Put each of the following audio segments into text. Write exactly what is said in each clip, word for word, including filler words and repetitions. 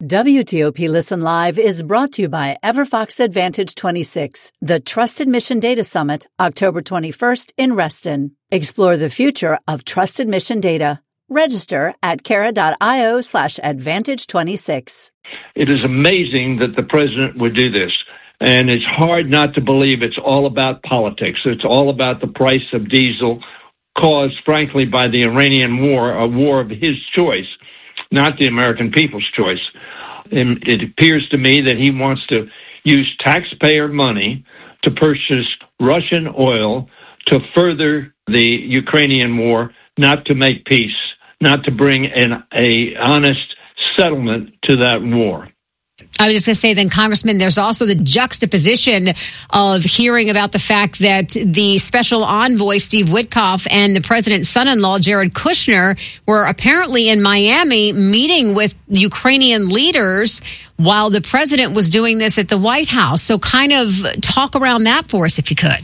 W T O P Listen Live is brought to you by EverFox Advantage twenty-six, the Trusted Mission Data Summit, October twenty-first in Reston. Explore the future of trusted mission data. Register at cara.io slash advantage 26. It is amazing that the president would do this. And it's hard not to believe it's all about politics. It's all about the price of diesel caused, frankly, by the Iranian war, a war of his choice, not the American people's choice. And it appears to me that he wants to use taxpayer money to purchase Russian oil to further the Ukrainian war, not to make peace, not to bring an a honest settlement to that war. I was just going to say then, Congressman, there's also the juxtaposition of hearing about the fact that the special envoy, Steve Witkoff, and the president's son-in-law, Jared Kushner, were apparently in Miami meeting with Ukrainian leaders while the president was doing this at the White House. So kind of talk around that for us, if you could.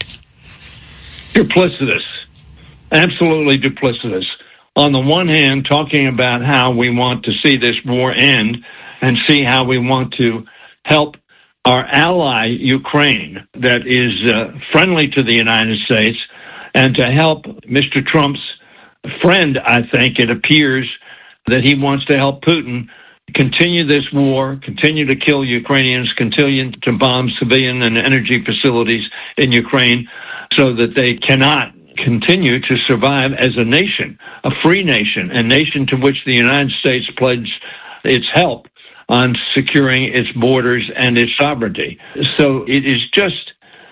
Duplicitous. Absolutely duplicitous. On the one hand, talking about how we want to see this war end and see how we want to help our ally, Ukraine, that is uh, friendly to the United States, and to help Mister Trump's friend, I think it appears that he wants to help Putin continue this war, continue to kill Ukrainians, continue to bomb civilian and energy facilities in Ukraine so that they cannot continue to survive as a nation, a free nation, a nation to which the United States pledged its help on securing its borders and its sovereignty. So it is just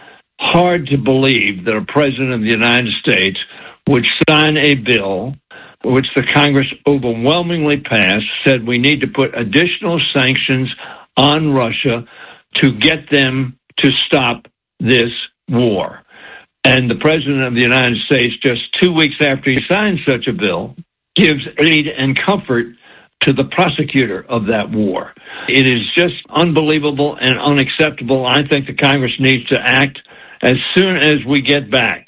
hard to believe that a president of the United States would sign a bill which the Congress overwhelmingly passed, said we need to put additional sanctions on Russia to get them to stop this war. And the president of the United States, just two weeks after he signed such a bill, gives aid and comfort to the prosecutor of that war. It is just unbelievable and unacceptable. I think the Congress needs to act as soon as we get back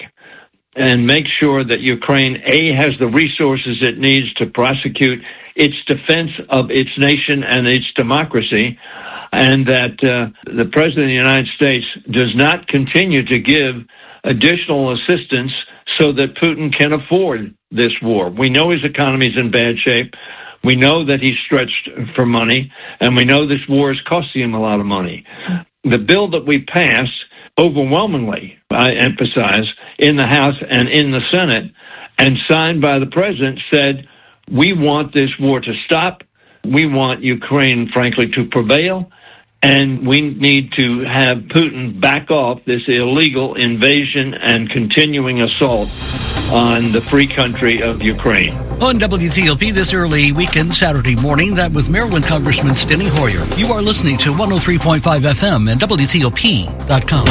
and make sure that Ukraine, A, has the resources it needs to prosecute its defense of its nation and its democracy, and that uh, the president of the United States does not continue to give additional assistance so that Putin can afford this war. We know his economy is in bad shape. We know that he's stretched for money, and we know this war is costing him a lot of money. The bill that we passed overwhelmingly, I emphasize, in the House and in the Senate, and signed by the president, said, we want this war to stop. We want Ukraine, frankly, to prevail. And we need to have Putin back off this illegal invasion and continuing assault on the free country of Ukraine. On W T O P this early weekend, Saturday morning, that was Maryland Congressman Steny Hoyer. You are listening to one oh three point five F M and W T O P dot com.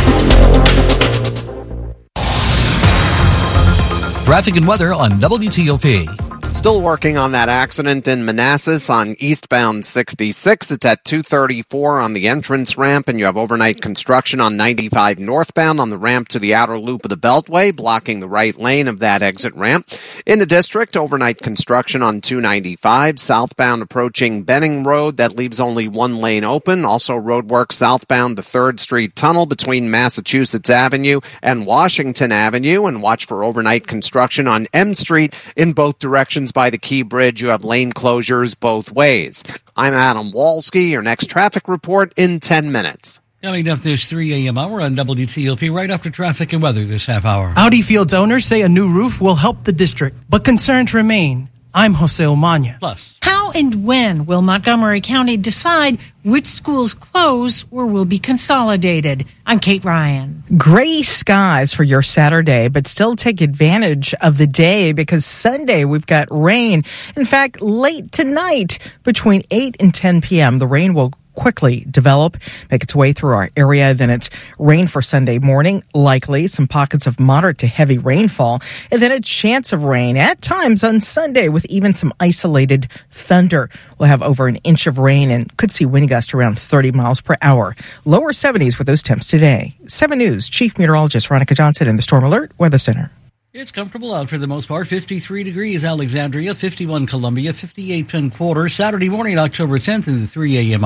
Traffic and weather on W T O P. Still working on that accident in Manassas on eastbound sixty-six. It's at two thirty-four on the entrance ramp, and you have overnight construction on ninety-five northbound on the ramp to the outer loop of the Beltway, blocking the right lane of that exit ramp. In the district, overnight construction on two ninety-five southbound approaching Benning Road. That leaves only one lane open. Also roadwork southbound the third Street Tunnel between Massachusetts Avenue and Washington Avenue. And watch for overnight construction on M Street in both directions. By the Key Bridge, you have lane closures both ways. I'm Adam Walski. Your next traffic report in ten minutes. Coming up this three a.m. hour on W T O P, right after traffic and weather this half hour. Audi Fields owners say a new roof will help the district, but concerns remain. I'm Jose Omaña. Plus, how and when will Montgomery County decide which schools close or will be consolidated? I'm Kate Ryan. Gray skies for your Saturday, but still take advantage of the day because Sunday we've got rain. In fact, late tonight between eight and ten p.m., the rain will quickly develop, make its way through our area. Then it's rain for Sunday morning, likely some pockets of moderate to heavy rainfall, and then a chance of rain at times on Sunday with even some isolated thunder. We'll have over an inch of rain and could see wind gusts around thirty miles per hour. Lower seventies with those temps today. seven News Chief Meteorologist Veronica Johnson in the Storm Alert Weather Center. It's comfortable out for the most part. fifty-three degrees Alexandria, fifty-one Columbia, fifty-eight Penn Quarter. Saturday morning, October tenth in the three a.m.